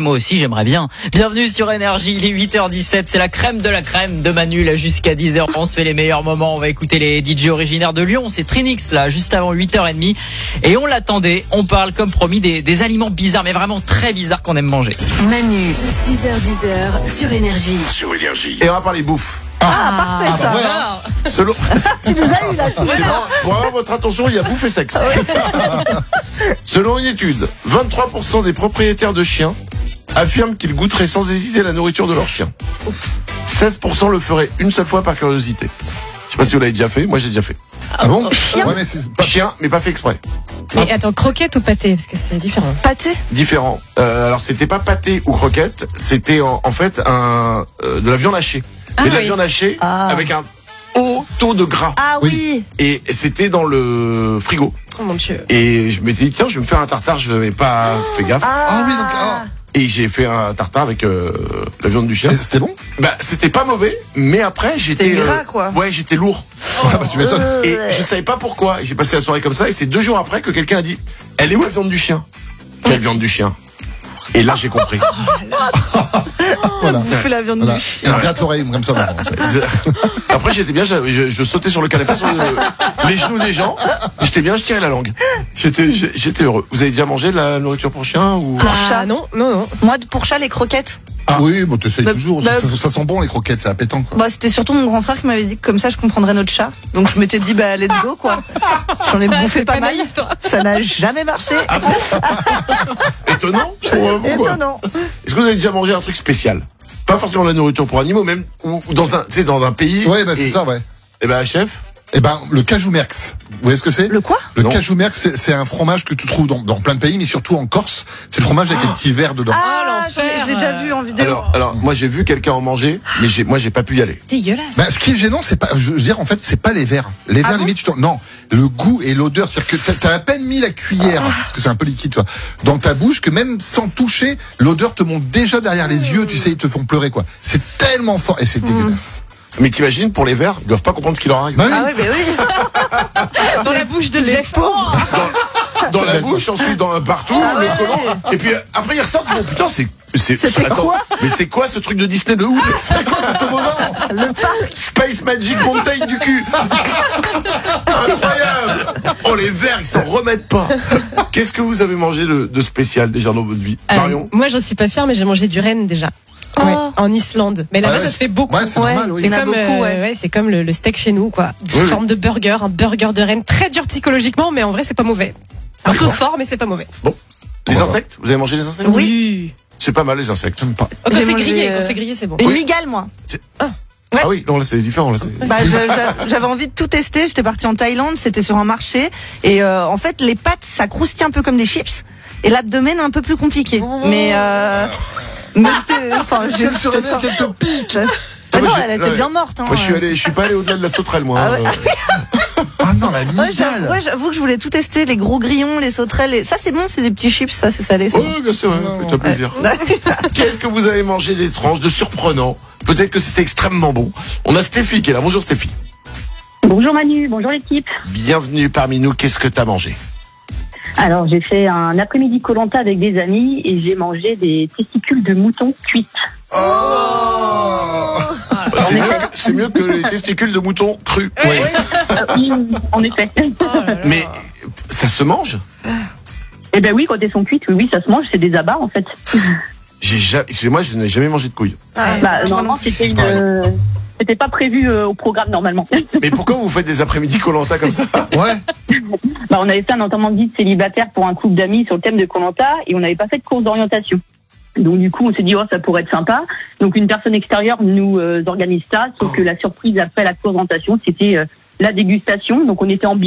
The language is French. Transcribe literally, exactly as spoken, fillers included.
moi aussi, j'aimerais bien. Bienvenue sur Énergie, il est huit heures dix-sept, c'est la crème de la crème de Manu, là, jusqu'à dix heures. On se fait les meilleurs moments, on va écouter les D J originaires de Lyon. C'est Trinix, là, juste avant huit heures trente. Et on l'attendait, on parle, comme promis, des, des aliments bizarres, mais vraiment très bizarres qu'on aime manger. Manu, six heures dix sur Énergie. Sur Énergie. Et on va parler bouffe. Ah, ah parfait, ah, ça. Bah voilà. Selon... Tu nous as eu là, tout C'est bon, pour avoir votre attention, il y a bouffe et sexe. Selon une étude, vingt-trois pour cent des propriétaires de chiens affirment qu'ils goûteraient sans hésiter la nourriture de leur chien. seize pour cent le feraient une seule fois par curiosité. Je sais pas si vous l'avez déjà fait, moi j'ai déjà fait. Ah bon? Chien, ouais, mais c'est pas... Chien, mais pas fait exprès. Mais ah. attends, croquette ou pâté? Parce que c'est différent. Pâté? Différent. Euh, alors c'était pas pâté ou croquette, c'était en, en fait un euh, de la viande hachée. Ah, mais de la oui. viande hachée ah. avec un haut taux de gras. Ah oui. Et c'était dans le frigo. Oh mon Dieu. Et je m'étais dit tiens, je vais me faire un tartare, je n'avais pas oh. fait gaffe. Ah, ah oui, donc ah. Et j'ai fait un tartare avec euh, la viande du chien. Et c'était bon? Bah c'était pas mauvais, mais après j'étais c'était gras, euh, quoi. Ouais, j'étais lourd. Oh. Ah, bah, tu m'étonnes. Euh, et ouais. je savais pas pourquoi. J'ai passé la soirée comme ça et c'est deux jours après que quelqu'un a dit elle est où la viande du chien? Quelle viande du chien? Et là j'ai compris. Voilà. Bouffer la viande Voilà. du chien. Et on gratte l'oreille comme ça. Après j'étais bien, je, je, je sautais sur le canapé sur le, les genoux des gens. J'étais bien, je tirais la langue. J'étais, j'étais heureux. Vous avez déjà mangé de la nourriture pour chien ou? Pour chat? Non, non, non. Moi, pour chat, les croquettes. Ah. Oui, bon, t'essayes bah, toujours. bah, ça, ça, ça sent bon les croquettes, c'est appétant. Quoi. Bah, c'était surtout mon grand frère qui m'avait dit que comme ça, je comprendrais notre chat. Donc je m'étais dit, bah, let's go, quoi. J'en ai bah, bouffé pas, pas mal. naïf, toi. Ça n'a jamais marché. Ah bon? Étonnant. Je trouve, Étonnant. Est-ce que vous avez déjà mangé un truc spécial? Pas forcément de la nourriture pour animaux, même ou, ou dans un, tu sais, dans un pays. Ouais, bah c'est et, ça, ouais. Et ben, chef. Eh ben, le cajou merx. Vous voyez ce que c'est? Le quoi? Le non. cajou merx, c'est, c'est un fromage que tu trouves dans, dans plein de pays, mais surtout en Corse. C'est le fromage avec des petits verres dedans. Ah, je l'ai, je l'ai déjà vu en vidéo. Alors, alors, moi j'ai vu quelqu'un en manger, mais j'ai, moi j'ai pas pu y aller. Dégueulasse. Ben, ce qui est gênant, c'est pas, je veux dire, en fait, c'est pas les verres. Les verres, ah limite, tu t'en, non, le goût et l'odeur, c'est-à-dire que t'as, t'as à peine mis la cuillère, ah. parce que c'est un peu liquide, toi, dans ta bouche, que même sans toucher, l'odeur te monte déjà derrière les yeux, tu sais, ils te font pleurer, quoi. C'est tellement fort, et c'est mmh. dégueulasse. Mais t'imagines, pour les verres, ils doivent pas comprendre ce qu'il leur arrive. Bah oui. Ah oui, bah oui. Dans la bouche de Les Jeff. pauvres. Dans, dans la bouche, ensuite dans partout, Ah le ouais. colon. Et puis après ils ressortent, ils font putain, c'est, c'est, C'était attends, quoi? mais c'est quoi ce truc de Disney de ouf? C'est quoi ce toboggan? Le parc. Space Magic Mountain du cul. Incroyable. Oh les verres, ils s'en remettent pas. Qu'est-ce que vous avez mangé de, de spécial déjà dans votre vie, Euh, Marion? Moi, j'en suis pas fière, mais j'ai mangé du renne déjà. Oh. Ouais, en Islande. Mais là-bas, Ah ouais, ça se fait beaucoup. Ouais, c'est Ouais, normal, oui. C'est Il y en a comme, beaucoup, euh, ouais. ouais, c'est comme le, le steak chez nous, quoi. Sous Oui, forme de burger, un burger de renne très dur psychologiquement, mais en vrai, c'est pas mauvais. C'est un peu D'accord. fort, mais c'est pas mauvais. Bon. Les Voilà. insectes? Vous avez mangé les insectes? Oui. C'est pas mal les insectes. J'aime pas. Oh, quand J'ai c'est mangé, grillé, euh, quand c'est grillé, c'est bon. Une Oui. migale, moi. Ouais. Ah oui, non là c'est différent là. C'est... Bah, je- j'a- j'avais envie de tout tester. J'étais partie en Thaïlande, c'était sur un marché. Et euh, en fait, les pâtes, ça croustille un peu comme des chips. Et l'abdomen, un peu plus compliqué. Mais... Euh, mais c'était... Enfin, Si elle se réveille, qu'elle te pique. Ah non, moi, j'ai- elle était ouais. bien morte. Hein. Moi je suis allé, je suis pas allé au-delà de la sauterelle moi. Ah ouais. Euh, Ah non, la Ouais, j'avoue, migale. ouais, j'avoue que je voulais tout tester, les gros grillons, les sauterelles. Les... Ça, c'est bon, c'est des petits chips, ça, c'est salé. C'est Oh bon. bien sûr, ouais, fais-toi plaisir. Qu'est-ce que vous avez mangé d'étrange, de surprenant? Peut-être que c'était extrêmement bon. On a Stéphie qui est là. Bonjour Stéphie. Bonjour Manu, bonjour l'équipe. Bienvenue parmi nous. Qu'est-ce que t'as mangé? Alors j'ai fait un après-midi Koh-Lanta avec des amis et j'ai mangé des testicules de mouton cuites. Oh. Bah, c'est, mieux que, c'est mieux que les testicules de mouton crus. Oui. Euh, oui, en effet. Oh là là. Mais ça se mange? Eh ben oui, quand elles sont cuites, oui, oui, ça se mange, c'est des abats en fait. J'ai jamais, excusez-moi, je n'ai jamais mangé de couilles. Ah, Bah, moi normalement, non plus. c'était une, euh, c'était pas prévu euh, au programme normalement. Mais pourquoi vous faites des après-midi Koh-Lanta comme ça? Ouais. Bah, on avait fait un enterrement de vie de célibataire pour un couple d'amis sur le thème de Koh-Lanta et on n'avait pas fait de course d'orientation. Donc du coup, on s'est dit oh ça pourrait être sympa. Donc une personne extérieure nous euh, organise ça, sauf que la surprise après la course d'orientation, c'était euh, la dégustation. Donc on était en